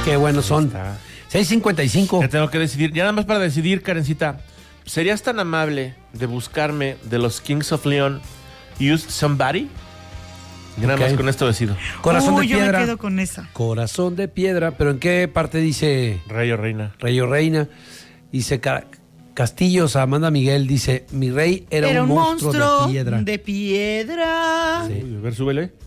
Qué buenos son. 6:55. Ya tengo que decidir. Ya nada más para decidir, Karencita. ¿Serías tan amable de buscarme de los Kings of Leon Use Somebody? Y nada más con esto decido. Corazón de piedra. Yo me quedo con esa. Corazón de piedra. ¿Pero en qué parte dice? Rey o reina. Rey o reina. Dice Castillos, Amanda Miguel dice: mi rey era un monstruo de piedra. De piedra. Sí. A ver, súbele.